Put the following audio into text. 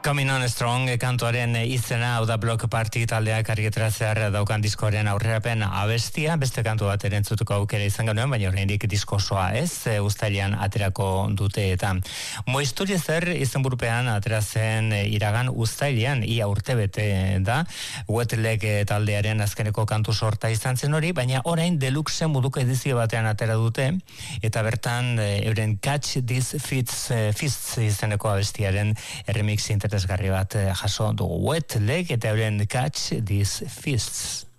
Coming on Strong kantuaren izena, hau da Block Party taldeak argitaratzear daukan diskoaren aurrerapen abestia, beste kantu bat erentzutuko aukera izan genuen, baina oraindik disko osoa ez, uztailean aterako dute eta Moisturi zer izenburupean ateratzen iragan uztailean, ia urtebete da, Wet Leg taldearen azkeneko kantu sorta izan zen hori, baina orain deluxe moduko edizio batean atera dute, eta bertan euren Catch These Fists izeneko abestiaren remix interesgarri bat jaso dugu. Wet Leg eta euren Catch These Fists.